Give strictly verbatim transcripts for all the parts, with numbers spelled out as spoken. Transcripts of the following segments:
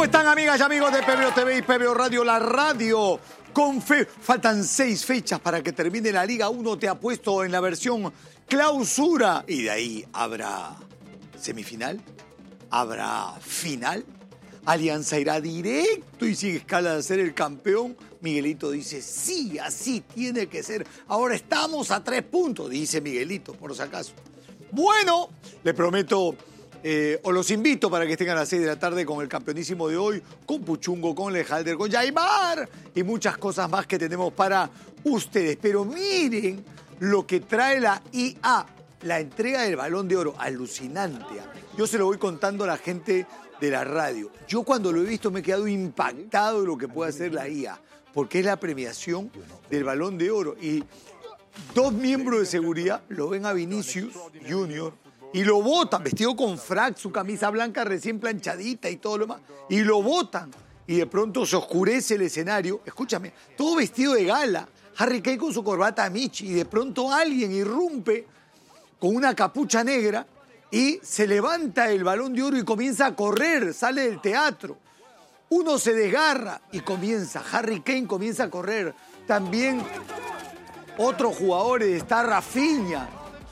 ¿Cómo están, amigas y amigos de P B O T V y P B O Radio, la radio con fe? Faltan seis fechas para que termine la Liga uno. Te ha puesto en la versión clausura. Y de ahí habrá semifinal, habrá final. Alianza irá directo y sin escala de ser el campeón. Miguelito dice, sí, así tiene que ser. Ahora estamos a tres puntos, dice Miguelito, por si acaso. Bueno, les prometo... Eh, o los invito para que estén a las seis de la tarde con el campeonísimo de hoy, con Puchungo, con Lejalder, con Yaimar y muchas cosas más que tenemos para ustedes. Pero miren lo que trae la I A, la entrega del Balón de Oro, alucinante. Yo se lo voy contando a la gente de la radio. Yo cuando lo he visto me he quedado impactado de lo que puede hacer la I A, porque es la premiación del Balón de Oro. Y dos miembros de seguridad lo ven a Vinicius Junior y lo botan, vestido con frac, su camisa blanca recién planchadita y todo lo demás, y lo botan. Y de pronto se oscurece el escenario, escúchame, todo vestido de gala, Harry Kane con su corbata Michi, y de pronto alguien irrumpe con una capucha negra y se levanta el Balón de Oro y comienza a correr, sale del teatro. Uno se desgarra y comienza, Harry Kane comienza a correr. También otros jugadores, está Rafinha.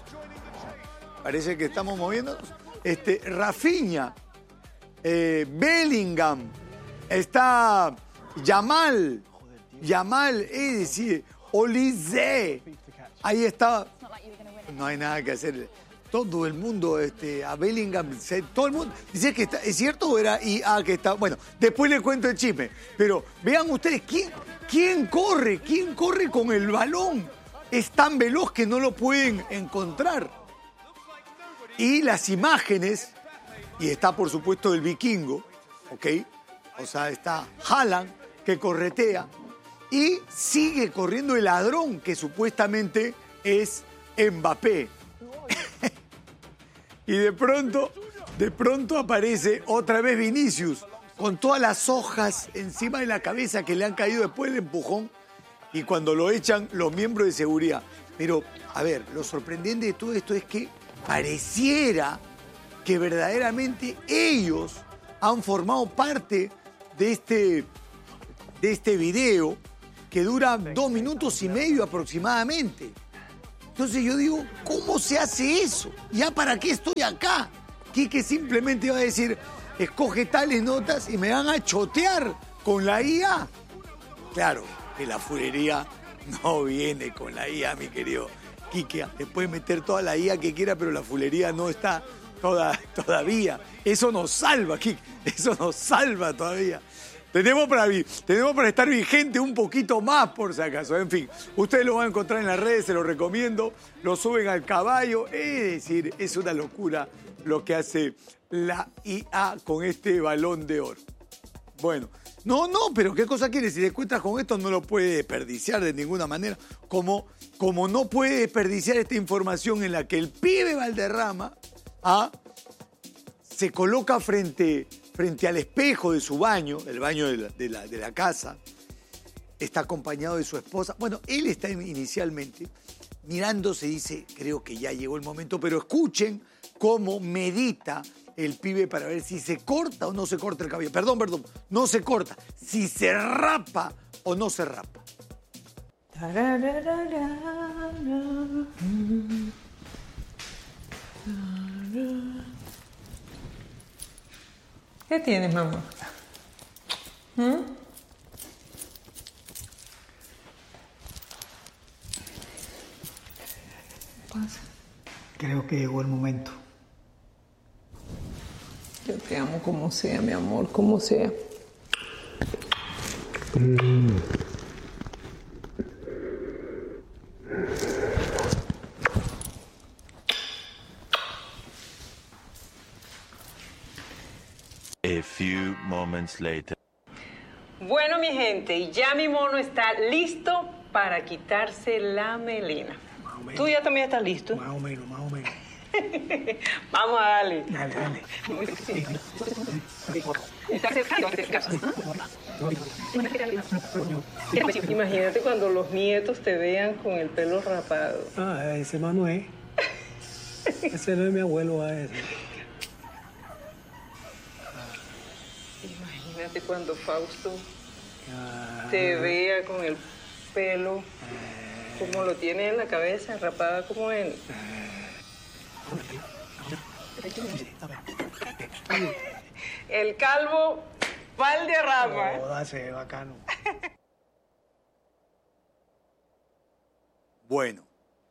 Parece que estamos moviéndonos. Este, Rafinha, eh, Bellingham, está Yamal, Yamal, es decir, Olise. Ahí está. No hay nada que hacer. Todo el mundo, este, a Bellingham, todo el mundo. Dice que está, ¿es cierto o era I A que está? Bueno, después le cuento el chisme. Pero vean ustedes, ¿quién, quién corre? ¿Quién corre con el balón? Es tan veloz que no lo pueden encontrar. Y las imágenes, y está por supuesto el vikingo, ¿ok? O sea, está Haaland que corretea y sigue corriendo el ladrón que supuestamente es Mbappé. Y de pronto, de pronto aparece otra vez Vinicius con todas las hojas encima de la cabeza que le han caído después del empujón y cuando lo echan los miembros de seguridad. Pero, a ver, lo sorprendente de todo esto es que pareciera que verdaderamente ellos han formado parte de este, de este video que dura dos minutos y medio aproximadamente. Entonces yo digo, ¿cómo se hace eso? ¿Ya para qué estoy acá? Quique simplemente va a decir, escoge tales notas y me van a chotear con la I A. Claro, que la fulería no viene con la I A, mi querido Quique. Le puede meter toda la I A que quiera, pero la fulería no está toda, todavía. Eso nos salva, Quique. Eso nos salva todavía. Tenemos para, tenemos para estar vigente un poquito más, por si acaso. En fin, ustedes lo van a encontrar en las redes, se lo recomiendo. Lo suben al caballo. Es decir, es una locura lo que hace la I A con este Balón de Oro. Bueno, no, no, pero ¿qué cosa quiere? Si te encuentras con esto, no lo puede desperdiciar de ninguna manera. Como, como no puede desperdiciar esta información en la que el pibe Valderrama ¿ah? se coloca frente, frente al espejo de su baño, el baño de la, de, la, de la casa, está acompañado de su esposa. Bueno, él está inicialmente mirándose y dice, creo que ya llegó el momento, pero escuchen cómo medita el pibe para ver si se corta o no se corta el cabello. Perdón, perdón, no se corta. Si se rapa o no se rapa. ¿Qué tienes, mamá? ¿Mm? ¿Qué pasa? Creo que llegó el momento. Yo te amo como sea, mi amor, como sea. Mm. A few moments later. Bueno, mi gente, ya mi mono está listo para quitarse la melena. ¿Tú ya también estás listo? Más o menos, más o menos. Vamos a darle. Dale, dale. Imagínate cuando los nietos te vean con el pelo rapado. Ah, ese Manuel. Ese no es mi abuelo, a ese. Imagínate cuando Fausto Ah, te vea con el pelo como lo tiene en la cabeza, rapada como en... El calvo Valderrama. Jódase, bacano. Bueno,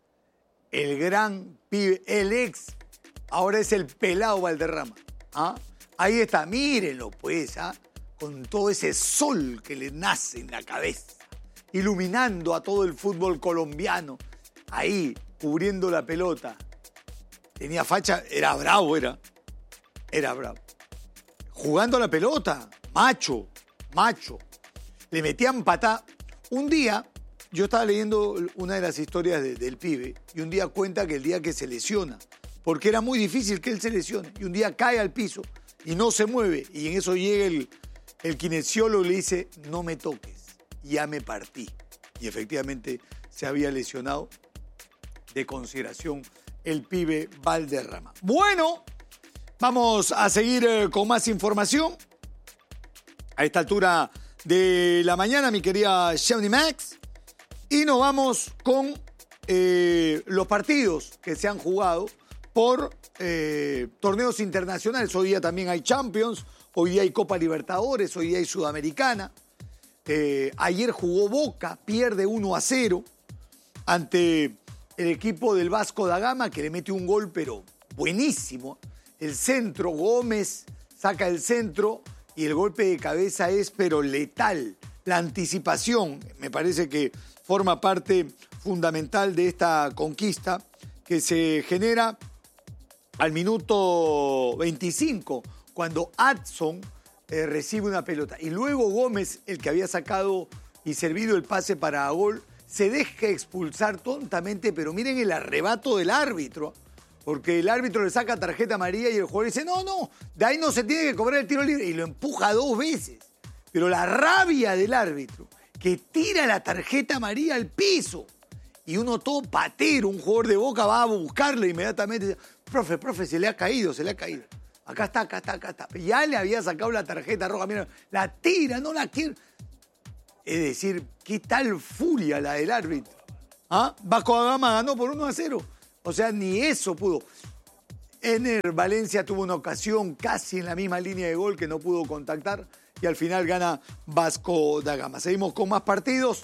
el gran pibe, el ex, ahora es el pelado Valderrama. ¿Ah? Ahí está, mírenlo pues, ¿ah? Con todo ese sol que le nace en la cabeza, iluminando a todo el fútbol colombiano, ahí, cubriendo la pelota. Tenía facha, era bravo, era, era bravo. Jugando a la pelota, macho, macho. Le metían patá. Un día, yo estaba leyendo una de las historias de, del pibe, y un día cuenta que el día que se lesiona, porque era muy difícil que él se lesione, y un día cae al piso y no se mueve, y en eso llega el, el kinesiólogo y le dice, no me toques, ya me partí. Y efectivamente se había lesionado de consideración el pibe Valderrama. Bueno, vamos a seguir eh, con más información. A esta altura de la mañana, mi querida Shawnee Max. Y nos vamos con eh, los partidos que se han jugado por eh, torneos internacionales. Hoy día también hay Champions, hoy día hay Copa Libertadores, hoy día hay Sudamericana. Eh, ayer jugó Boca, pierde uno a cero ante el equipo del Vasco da Gama, que le mete un gol, pero buenísimo. El centro, Gómez saca el centro y el golpe de cabeza es, pero letal. La anticipación, me parece que forma parte fundamental de esta conquista que se genera al minuto veinticinco, cuando Adson eh, recibe una pelota. Y luego Gómez, el que había sacado y servido el pase para gol, se deja expulsar tontamente, pero miren el arrebato del árbitro, porque el árbitro le saca tarjeta amarilla y el jugador dice, no, no, de ahí no se tiene que cobrar el tiro libre, y lo empuja dos veces. Pero la rabia del árbitro, que tira la tarjeta amarilla al piso, y uno todo patero, un jugador de Boca va a buscarle inmediatamente, dice, profe, profe, se le ha caído, se le ha caído. Acá está, acá está, acá está. Ya le había sacado la tarjeta roja, mira, la tira, no la quiere. Es decir, qué tal furia la del árbitro. ¿Ah? Vasco da Gama ganó por uno a cero. O sea, ni eso pudo. Ener Valencia tuvo una ocasión casi en la misma línea de gol que no pudo contactar y al final gana Vasco da Gama. Seguimos con más partidos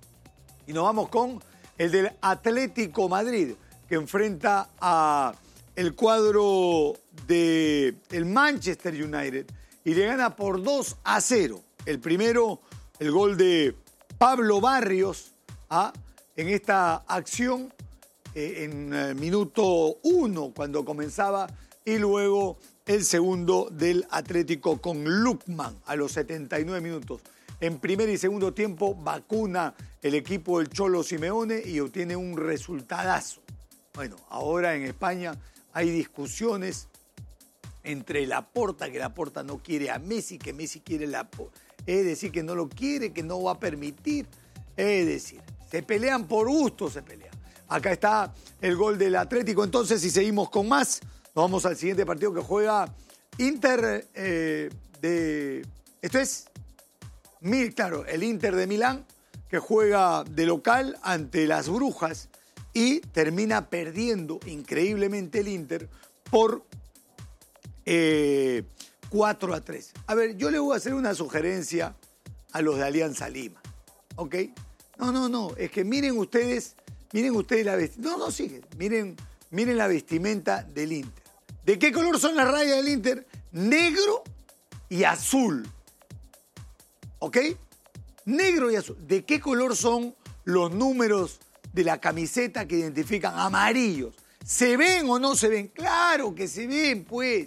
y nos vamos con el del Atlético Madrid, que enfrenta a el cuadro del Manchester United y le gana por dos a cero. El primero, el gol de Pablo Barrios, ¿ah? En esta acción, eh, en el minuto uno, cuando comenzaba, y luego el segundo del Atlético con Lukman a los setenta y nueve minutos. En primer y segundo tiempo vacuna el equipo del Cholo Simeone y obtiene un resultadazo. Bueno, ahora en España hay discusiones entre Laporta, que Laporta no quiere a Messi, que Messi quiere la... Es decir, que no lo quiere, que no va a permitir. Es decir, se pelean por gusto, se pelean. Acá está el gol del Atlético. Entonces, si seguimos con más, nos vamos al siguiente partido que juega Inter eh, de... Esto es, claro, el Inter de Milán, que juega de local ante las Brujas y termina perdiendo increíblemente el Inter por eh, cuatro a tres. A ver, yo le voy a hacer una sugerencia a los de Alianza Lima, ¿ok? No, no, no, es que miren ustedes, miren ustedes la vestimenta. No, no, sigue, miren, miren la vestimenta del Inter. ¿De qué color son las rayas del Inter? Negro y azul, ¿ok? Negro y azul. ¿De qué color son los números de la camiseta que identifican? Amarillos. ¿Se ven o no se ven? Claro que se ven, pues.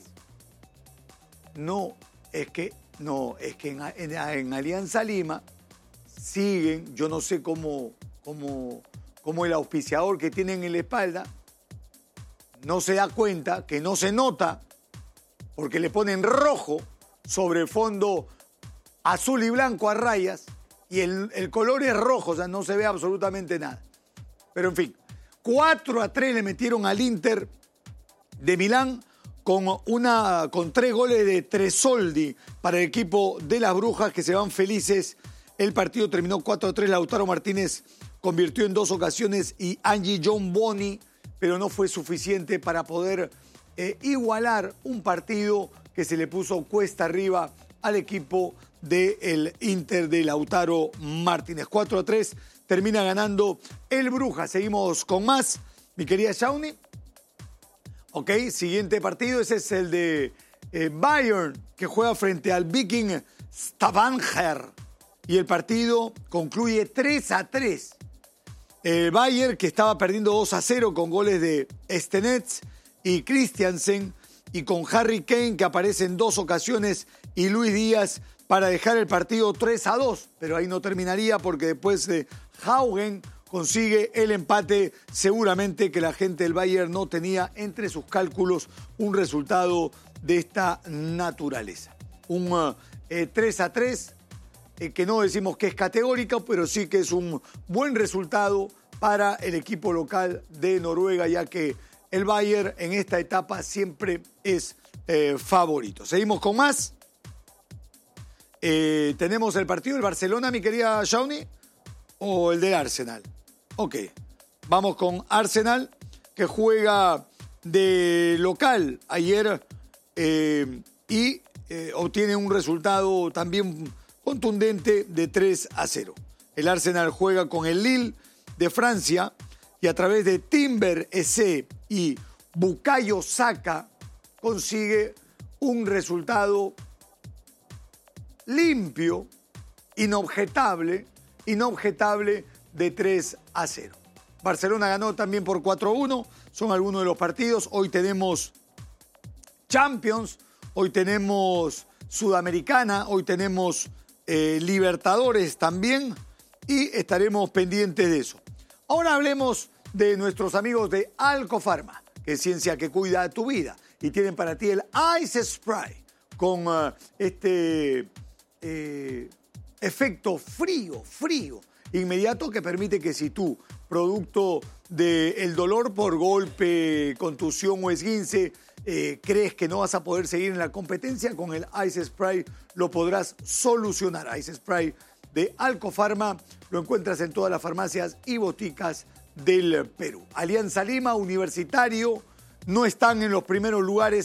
No, es que, no, es que en, en, en Alianza Lima siguen, yo no sé cómo, cómo, cómo el auspiciador que tienen en la espalda no se da cuenta, que no se nota, porque le ponen rojo sobre el fondo azul y blanco a rayas, y el, el color es rojo, o sea, no se ve absolutamente nada. Pero en fin, cuatro a tres le metieron al Inter de Milán con, una, con tres goles de Tresoldi para el equipo de las Brujas, que se van felices. El partido terminó cuatro a tres. Lautaro Martínez convirtió en dos ocasiones y Angie John Boni, pero no fue suficiente para poder eh, igualar un partido que se le puso cuesta arriba al equipo del Inter de Lautaro Martínez. cuatro a tres termina ganando el Brujas. Seguimos con más, mi querida Shawnee. Ok, siguiente partido, ese es el de eh, Bayern, que juega frente al Viking Stavanger. Y el partido concluye tres a tres. El Bayern, que estaba perdiendo dos a cero con goles de Stenets y Christiansen, y con Harry Kane, que aparece en dos ocasiones, y Luis Díaz, para dejar el partido tres a dos. Pero ahí no terminaría, porque después de Haugen consigue el empate. Seguramente que la gente del Bayern no tenía entre sus cálculos un resultado de esta naturaleza. Un uh, eh, tres a tres, eh, que no decimos que es categórico, pero sí que es un buen resultado para el equipo local de Noruega, ya que el Bayern en esta etapa siempre es eh, favorito. Seguimos con más. Eh, tenemos el partido del Barcelona, mi querida Shawnee, o el del Arsenal. Ok, vamos con Arsenal, que juega de local ayer eh, y eh, obtiene un resultado también contundente de tres a cero. El Arsenal juega con el Lille de Francia y a través de Timber Ese y Bukayo Saka consigue un resultado limpio, inobjetable, inobjetable de tres a cero. Barcelona ganó también por cuatro a uno, son algunos de los partidos. Hoy tenemos Champions, hoy tenemos Sudamericana, hoy tenemos eh, Libertadores también y estaremos pendientes de eso. Ahora hablemos de nuestros amigos de Alcofarma, que es ciencia que cuida tu vida, y tienen para ti el Ice Spray con uh, este eh, efecto frío, frío, inmediato, que permite que si tú, producto del dolor por golpe, contusión o esguince, eh, crees que no vas a poder seguir en la competencia, con el Ice Spray lo podrás solucionar. Ice Spray de Alcofarma lo encuentras en todas las farmacias y boticas del Perú. Alianza Lima, Universitario, no están en los primeros lugares